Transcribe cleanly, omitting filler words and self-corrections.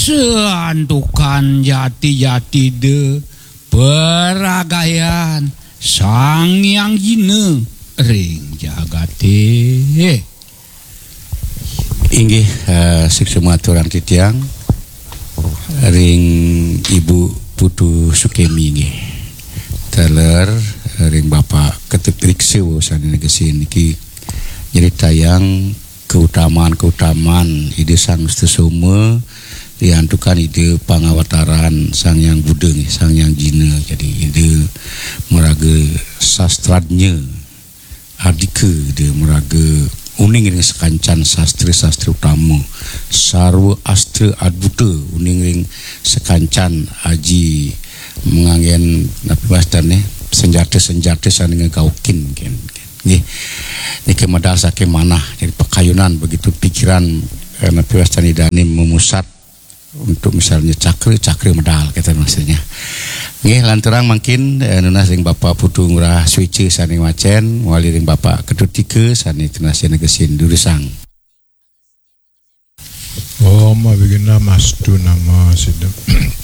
seantukan jati-jati de peragayan sang yang jina ring jagate. Inggih siksa aturan titiang ring Ibu Putu Sukemi nggih. Teler ring Bapak Ketuk Sewu sane gesin iki nyerita yang keutamaan ide sang Suma diantukan ide pangawataran sang yang budeng sang yang jina jadi ide meraga sastranya adike ide meraga uning ring sekancan sastra utama sarwa astra adbuta uning ring sekancan aji menganggen napi bastane senjata saning ngaukin kan nggih niki modal saking manah jadi pakayunan begitu pikiran napi bastane dani memusat untuk misalnya cakra medal kata maksudnya nggih lanturang mungkin nunas ring Bapak Putu Ngurah Suice saning Wacen wali ring Bapak Kedutike saning tunasina gesin Durusang. Oh ma bigina mastu nama sidem